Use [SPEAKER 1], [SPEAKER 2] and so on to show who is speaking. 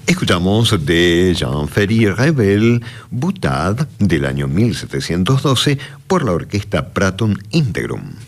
[SPEAKER 1] Escuchamos de Jean-Ferry Revel, Boutade, del año 1712, por la orquesta Praton Integrum.